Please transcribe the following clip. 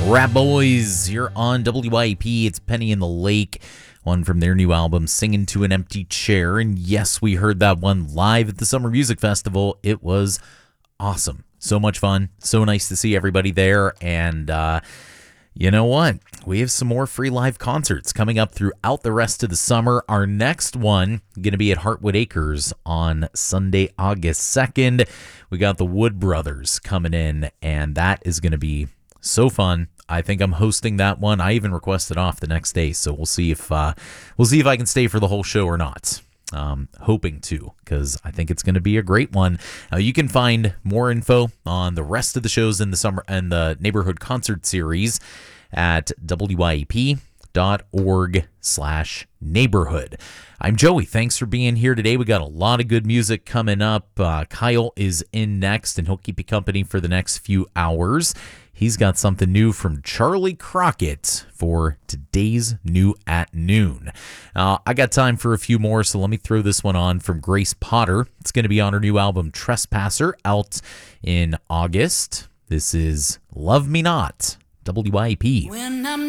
Rap Boys here on WIP. It's Penny in the Lake, one from their new album, Singing to an Empty Chair. And yes, we heard that one live at the Summer Music Festival. It was awesome. So much fun. So nice to see everybody there. And you know what? We have some more free live concerts coming up throughout the rest of the summer. Our next one going to be at Heartwood Acres on Sunday, August 2nd. We got the Wood Brothers coming in, and that is going to be so fun. I think I'm hosting that one. I even requested off the next day, so we'll see if I can stay for the whole show or not. Hoping to, because I think it's going to be a great one. You can find more info on the rest of the shows in the summer and the neighborhood concert series at wyp.org/neighborhood. I'm Joey. Thanks for being here today. We got a lot of good music coming up. Kyle is in next, and he'll keep you company for the next few hours. He's got something new from Charlie Crockett for today's New at Noon. I got time for a few more, so let me throw this one on from Grace Potter. It's going to be on her new album, Trespasser, out in August. This is Love Me Not, WIP. When I'm